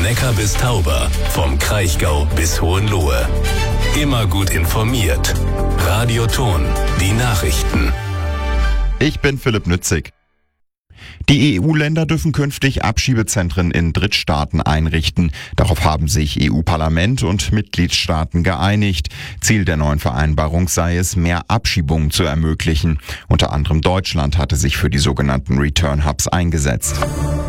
Neckar bis Tauber, vom Kraichgau bis Hohenlohe. Immer gut informiert. Radio Thon, die Nachrichten. Ich bin Philipp Nützig. Die EU-Länder dürfen künftig Abschiebezentren in Drittstaaten einrichten. Darauf haben sich EU-Parlament und Mitgliedstaaten geeinigt. Ziel der neuen Vereinbarung sei es, mehr Abschiebungen zu ermöglichen. Unter anderem Deutschland hatte sich für die sogenannten Return Hubs eingesetzt.